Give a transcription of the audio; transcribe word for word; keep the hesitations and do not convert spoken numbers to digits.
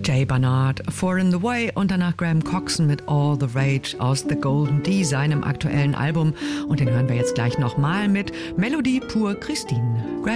Jay Barnard, Four in the Way und danach Graham Coxon mit All the Rage aus The Golden D, seinem aktuellen Album. Und den hören wir jetzt gleich nochmal mit Melodie pour Christine. Graham